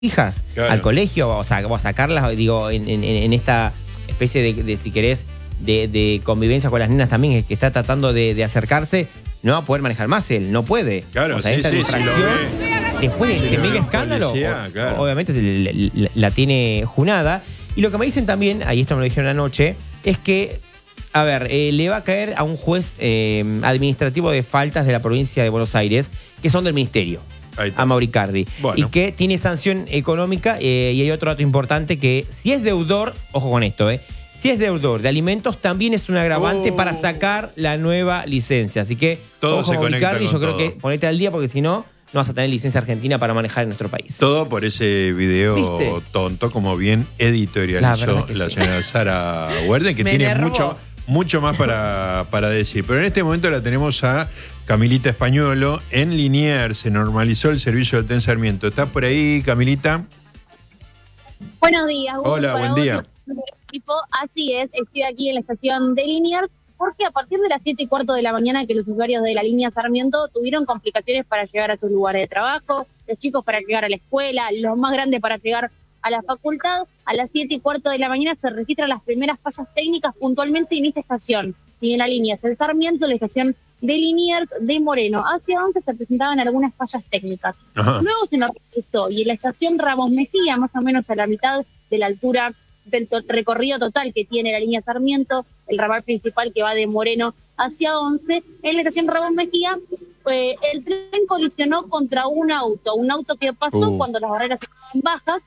hijas al colegio o a sacarlas, digo, en esta especie de si querés, de convivencia con las nenas también, que está tratando de acercarse, no va a poder manejar más él, no puede. Claro, o sea, esta distracción, después de mega escándalo, claro. obviamente la tiene junada. Y lo que me dicen también, ahí esto me lo dijeron anoche, es que, a ver, le va a caer a un juez administrativo de faltas de la provincia de Buenos Aires, que son del ministerio, a Mauricardi. Bueno. Y que tiene sanción económica. Y hay otro dato importante, que si es deudor, ojo con esto, si es deudor de alimentos, también es un agravante para sacar la nueva licencia. Así que, todo ojo, se conecta Mauricardi, con yo creo todo. que ponete al día, porque si no vas a tener licencia argentina para manejar en nuestro país. Todo por ese video tonto, como bien editorializó la señora Sara Werden, que tiene mucho más para decir. Pero en este momento la tenemos a Camilita Españolo en Liniers. Se normalizó el servicio del tren Sarmiento. ¿Está por ahí, Camilita? Buenos días. Hola, buen día. Así es, estoy aquí en la estación de Liniers, porque a partir de las 7:15 de la mañana que los usuarios de la línea Sarmiento tuvieron complicaciones para llegar a sus lugares de trabajo, los chicos para llegar a la escuela, los más grandes para llegar a la facultad. A las 7:15 de la mañana se registran las primeras fallas técnicas puntualmente en esta estación. Y en la línea del Sarmiento, la estación de Liniers de Moreno hacia 11 se presentaban algunas fallas técnicas. Luego se normalizó, y en la estación Ramos Mejía, más o menos a la mitad de la altura del recorrido total que tiene la línea Sarmiento, el ramal principal que va de Moreno hacia 11, en la estación Ramos Mejía, el tren colisionó contra un auto que pasó cuando las barreras estaban bajas.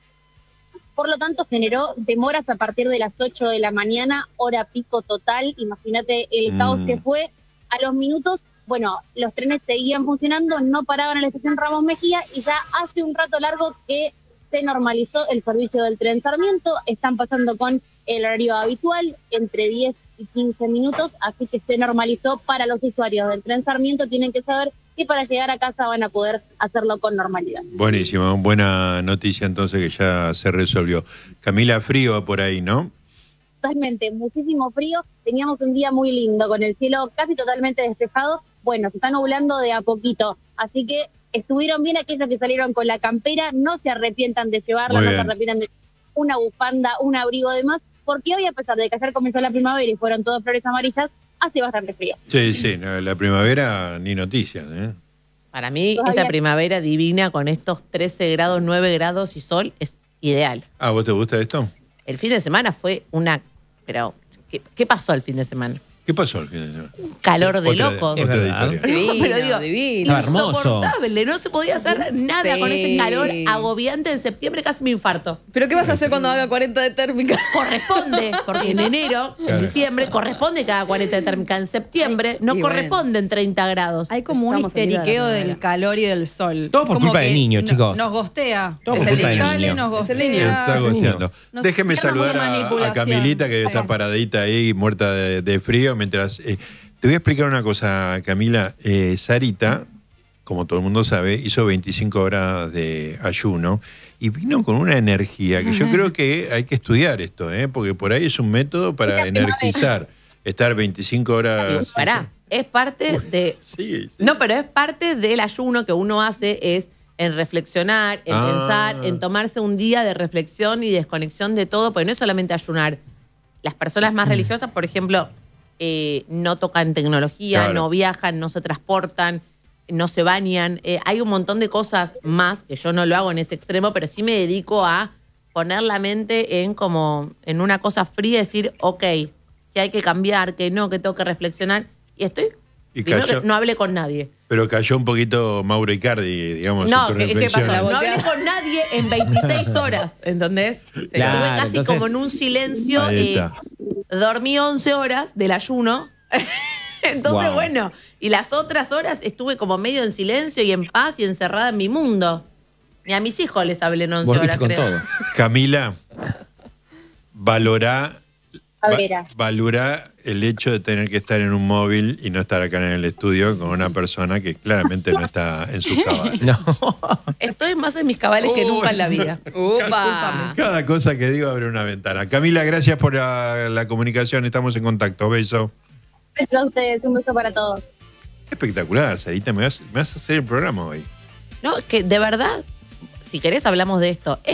Por lo tanto, generó demoras a partir de las 8 de la mañana, hora pico total. Imagínate el caos que fue. A los minutos, bueno, los trenes seguían funcionando, no paraban en la estación Ramos Mejía, y ya hace un rato largo que se normalizó el servicio del tren Sarmiento. Están pasando con el horario habitual, entre 10 y 15 minutos, así que se normalizó para los usuarios del tren Sarmiento. Tienen que saber que para llegar a casa van a poder hacerlo con normalidad. Buenísimo, buena noticia entonces que ya se resolvió. Camila, frío por ahí, ¿no? Totalmente, muchísimo frío. Teníamos un día muy lindo, con el cielo casi totalmente despejado. Bueno, se está nublando de a poquito, así que estuvieron bien aquellos que salieron con la campera. No se arrepientan de llevarla, no se arrepientan de una bufanda, un abrigo de más, porque hoy, a pesar de que ayer comenzó la primavera y fueron todas flores amarillas, hace bastante frío. Sí, la primavera ni noticias, Para mí, esta primavera divina con estos 13 grados, 9 grados y sol es ideal. ¿A vos te gusta esto? El fin de semana fue una... Pero, ¿qué pasó el fin de semana? ¿Qué pasó el fin de semana? Un calor de locos. Divino, pero digo, divino. Insoportable, no se podía hacer nada con ese calor agobiante. En septiembre casi me infarto. ¿Pero qué vas a hacer cuando haga 40 de térmica? Corresponde, porque en enero, en diciembre, corresponde que haga 40 de térmica. En septiembre no corresponden 30 grados. Hay como un histeriqueo del calor y del sol. Todo por culpa del niño, chicos. Nos gostea. Todo por culpa del niño. Nos gostea. Está gosteando. Déjeme saludar a Camilita, que está paradita ahí, muerta de frío. Mientras te voy a explicar una cosa, Camila. Sarita, como todo el mundo sabe, hizo 25 horas de ayuno y vino con una energía que yo creo que hay que estudiar esto, porque por ahí es un método para energizar. Estar 25 horas... Pará, es parte de... Sí. No, pero es parte del ayuno que uno hace, es en reflexionar, en pensar, en tomarse un día de reflexión y desconexión de todo, porque no es solamente ayunar. Las personas más religiosas, por ejemplo... no tocan tecnología, no viajan, no se transportan, no se bañan. Hay un montón de cosas más que yo no lo hago en ese extremo, pero sí me dedico a poner la mente en una cosa fría, decir, ok, que hay que cambiar, que no, que tengo que reflexionar. Y estoy... Primero que no hablé con nadie. Pero cayó un poquito Mauro Icardi, digamos. No, ¿qué pasó? No hablé con nadie en 26 horas, ¿entendés? Estuve casi como en un silencio. Dormí 11 horas del ayuno. Entonces, bueno, y las otras horas estuve como medio en silencio y en paz y encerrada en mi mundo. Ni a mis hijos les hablé en 11 horas, creo. Todo. Camila, valorá el hecho de tener que estar en un móvil y no estar acá en el estudio con una persona que claramente no está en sus cabales. No. Estoy más en mis cabales que nunca en la vida. Cada cosa que digo abre una ventana. Camila, gracias por la comunicación. Estamos en contacto. Beso. Beso a ustedes. Un beso para todos. Espectacular, Sarita. Me vas a hacer el programa hoy. No, que de verdad, si querés hablamos de esto.